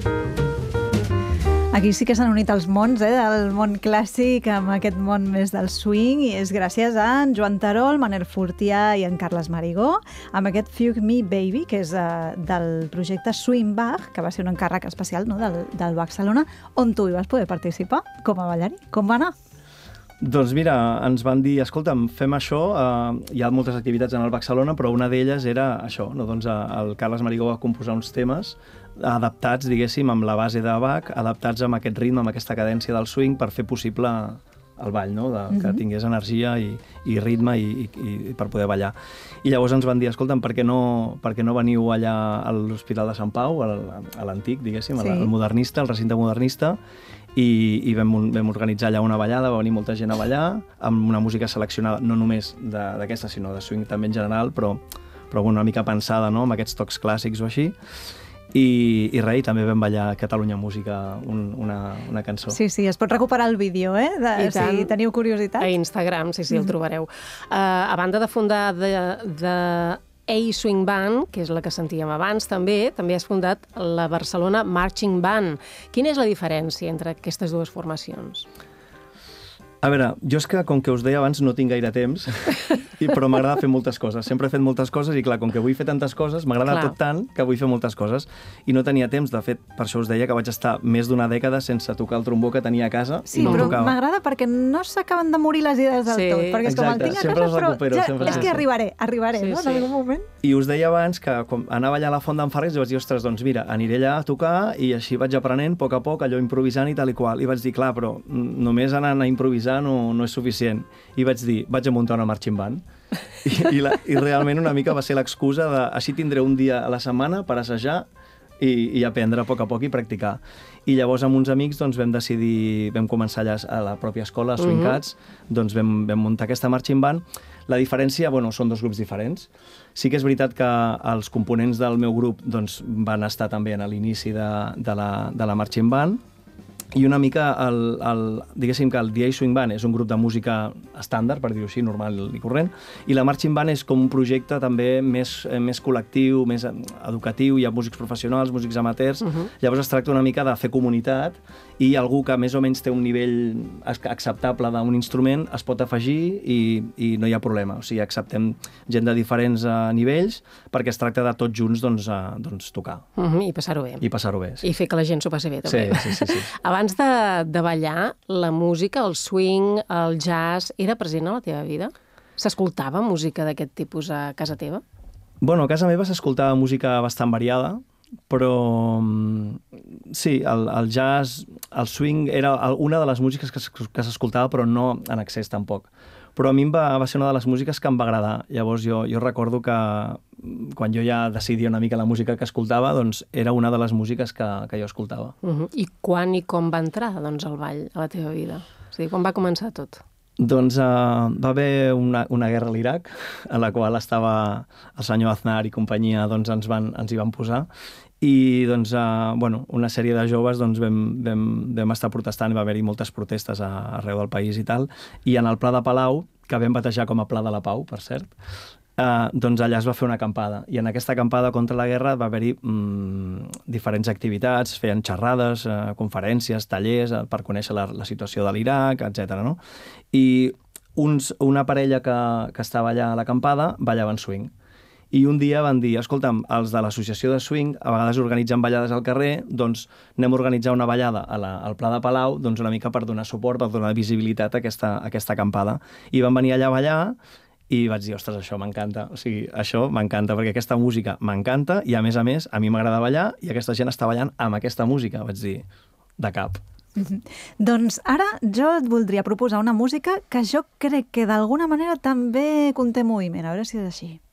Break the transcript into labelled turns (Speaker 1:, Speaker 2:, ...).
Speaker 1: Aquí sí que s'han unit els mons, del món clàssic amb aquest món més del swing, i és gràcies a en Joan Terol, Manel Fortià i en Carles Marigó, amb aquest Fugue Me Baby, que és del projecte Swing Bach, que va ser un encàrrec especial, no?, del Barcelona, on tu hi vas poder participar com a ballarí. Com va anar?
Speaker 2: Doncs mira, ens van dir, escolta'm, fem això, hi ha moltes activitats en el Barcelona, però una d'elles era això, no? Doncs el Carles Marigó va composar uns temes adaptats, diguéssim, amb la base de Bach, adaptats amb aquest ritme, amb aquesta cadència del swing, per fer possible el ball, no? Que tingués energia i ritme i per poder ballar. I llavors ens van dir, escolta'm, per què no veniu allà a l'Hospital de Sant Pau, a l'antic, diguéssim, al modernista, al recinte modernista, i vam organitzar allà una ballada, va venir molta gent a ballar, amb una música seleccionada, no només d'aquesta, sinó de swing també en general, però una mica pensada, no?, amb aquests tocs clàssics o així. I res, també vam ballar a Catalunya Música una cançó.
Speaker 1: Sí, es pot recuperar el vídeo, si teniu curiositat.
Speaker 3: A Instagram, sí, el trobareu. A banda de fundar de A-Swing Band, que és la que sentíem abans, també has fundat la Barcelona Marching Band. Quina és la diferència entre aquestes dues formacions?
Speaker 2: A veure, jo és que, com que us deia abans, no tinc gaire temps, però m'agrada fer moltes coses. Sempre he fet moltes coses i, clar, com que vull fer tantes coses, m'agrada tot tant que vull fer moltes coses. I no tenia temps, de fet, per això us deia que vaig estar més d'una dècada sense tocar el trombó que tenia a casa.
Speaker 1: Sí, però m'agrada perquè no s'acaben de morir les idees del tot. Perquè és com el tinc a casa, però és que arribaré, no?, en algun moment.
Speaker 2: I us deia abans que quan anava allà a la Font d'en Fargues, jo vaig dir, ostres, doncs mira, aniré allà a tocar i així vaig aprenent a poc, allò improvisant i tal i qual. I vaig dir, clar, però només anant a improvisar no és suficient. I vaig dir, vaig a muntar una marching band. I realment una mica va ser l'excusa de així tindré un dia a la setmana per assajar i aprendre a poc i practicar. I llavors amb uns amics doncs, vam començar allà a la pròpia escola, a Swing Cats, doncs vam muntar aquesta marching band. La diferència, són dos grups diferents. Sí que és veritat que els components del meu grup doncs, van estar també a l'inici de la marching band, i una mica, diguéssim que el The A-Swing Band és un grup de música estàndard, per dir-ho així, normal i corrent, i la Marching Band és com un projecte també més col·lectiu, més educatiu, hi ha músics professionals, músics amateurs, llavors es tracta una mica de fer comunitat i algú que més o menys té un nivell acceptable d'un instrument es pot afegir i no hi ha problema. O sigui, acceptem gent de diferents nivells perquè es tracta de tots junts tocar.
Speaker 3: I passar-ho bé.
Speaker 2: Sí.
Speaker 3: I fer que la gent s'ho passi bé, també.
Speaker 2: Sí.
Speaker 3: Abans de ballar, la música, el swing, el jazz, era present a la teva vida? S'escoltava música d'aquest tipus a casa teva?
Speaker 2: A casa meva s'escoltava música bastant variada, però sí, el jazz, el swing era una de les músiques que s'escoltava, però no en excés tampoc. Però a mi va ser una de les músiques que em va agradar. Llavors jo recordo que quan jo ja decidia una mica la música que escoltava, doncs era una de les músiques que jo escoltava.
Speaker 3: I quan i com va entrar doncs, el ball a la teva vida? És a dir, quan va començar tot?
Speaker 2: Doncs va haver una guerra a l'Iraq, en la qual estava el senyor Aznar i companyia, doncs ens hi van posar. I doncs, una sèrie de joves doncs, vam estar protestant, i va haver-hi moltes protestes arreu del país i tal, i en el Pla de Palau, que vam batejar com a Pla de la Pau, per cert, doncs allà es va fer una acampada, i en aquesta acampada contra la guerra va haver-hi diferents activitats, feien xerrades, conferències, tallers per conèixer la situació de l'Iraq, etc. No? I una parella que estava allà a l'acampada ballaven swing. I un dia van dir, escolta'm, els de l'associació de swing a vegades organitzen ballades al carrer, doncs anem a organitzar una ballada al Pla de Palau, doncs una mica per donar suport, per donar visibilitat a aquesta acampada. I van venir allà a ballar i vaig dir, ostres, això m'encanta. O sigui, això m'encanta, perquè aquesta música m'encanta i, a més, a mi m'agrada ballar i aquesta gent està ballant amb aquesta música. Vaig dir, de cap.
Speaker 1: Doncs ara jo et voldria proposar una música que jo crec que d'alguna manera també conté moviment. A veure si és així.